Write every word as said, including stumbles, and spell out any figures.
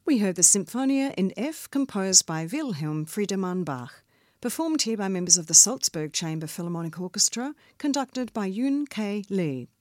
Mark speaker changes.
Speaker 1: We heard the Symphonia in F, composed by Wilhelm Friedemann Bach, performed here by members of the Salzburg Chamber Philharmonic Orchestra, conducted by Yoon K. Lee.